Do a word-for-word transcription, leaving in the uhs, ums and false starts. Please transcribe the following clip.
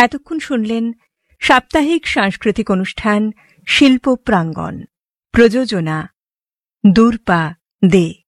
এতক্ষণ শুনলেন সাপ্তাহিক সাংস্কৃতিক অনুষ্ঠান শিল্প প্রাঙ্গণ। প্রযোজনা দূর্পা দে।